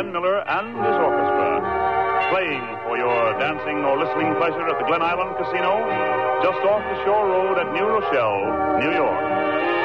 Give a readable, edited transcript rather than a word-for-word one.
Glenn Miller and his orchestra, playing for your dancing or listening pleasure at the Glen Island Casino, just off the shore road at New Rochelle, New York.